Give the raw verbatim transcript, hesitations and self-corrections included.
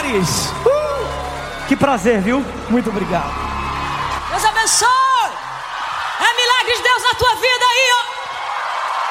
Soares. Uh, que prazer, viu? Muito obrigado. Deus abençoe. É milagre de Deus na tua vida aí, ó.